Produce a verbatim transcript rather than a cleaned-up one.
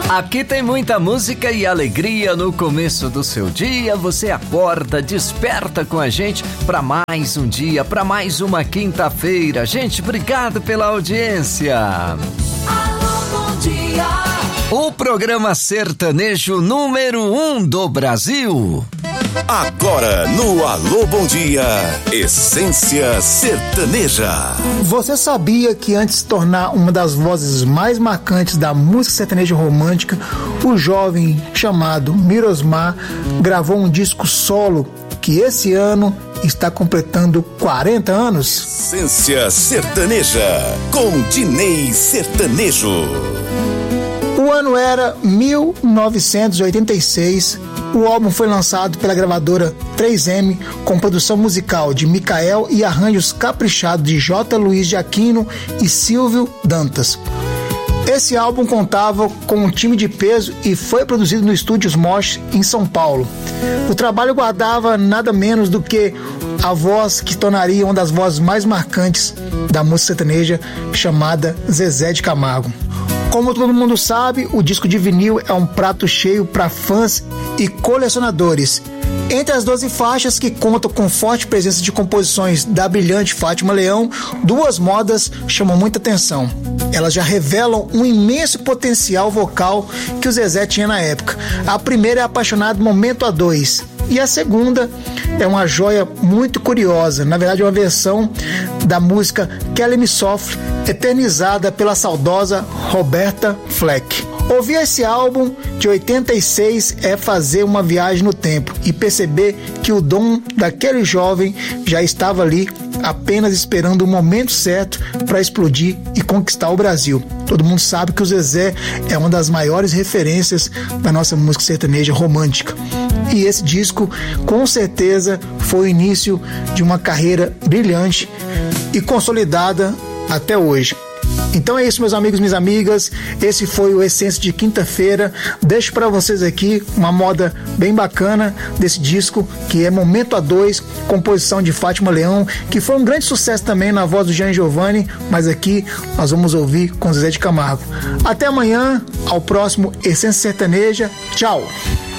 Aqui tem muita música e alegria no começo do seu dia. Você acorda, desperta com a gente para mais um dia, para mais uma quinta-feira. Gente, obrigado pela audiência. Alô, bom dia. O programa sertanejo número um do Brasil. Agora no Alô Bom Dia, Essência Sertaneja. Você sabia que antes de se tornar uma das vozes mais marcantes da música sertaneja romântica, o jovem chamado Mirosmar gravou um disco solo que esse ano está completando quarenta anos? Essência Sertaneja, com Dinei Sertanejo. O ano era mil novecentos e oitenta e seis. O álbum foi lançado pela gravadora três M com produção musical de Micael e arranjos caprichados de J. Luiz de Aquino e Silvio Dantas. Esse álbum contava com um time de peso e foi produzido no Estúdios Mosh em São Paulo. O trabalho guardava nada menos do que a voz que tornaria uma das vozes mais marcantes da música sertaneja, chamada Zezé de Camargo. Como todo mundo sabe, o disco de vinil é um prato cheio para fãs e colecionadores. Entre as doze faixas, que contam com forte presença de composições da brilhante Fátima Leão, duas modas chamam muita atenção. Elas já revelam um imenso potencial vocal que o Zezé tinha na época. A primeira é Apaixonado Momento A dois. E a segunda é uma joia muito curiosa, na verdade é uma versão da música Kelly Me Sofre, eternizada pela saudosa Roberta Fleck. Ouvir esse álbum de oitenta e seis é fazer uma viagem no tempo e perceber que o dom daquele jovem já estava ali, apenas esperando o momento certo para explodir e conquistar o Brasil. Todo mundo sabe que o Zezé é uma das maiores referências da nossa música sertaneja romântica. E esse disco, com certeza, foi o início de uma carreira brilhante e consolidada até hoje. Então é isso, meus amigos e minhas amigas. Esse foi o Essência de quinta-feira. Deixo para vocês aqui uma moda bem bacana desse disco, que é Momento A dois, composição de Fátima Leão, que foi um grande sucesso também na voz do Jean Giovanni, mas aqui nós vamos ouvir com Zezé de Camargo. Até amanhã, ao próximo Essência Sertaneja. Tchau!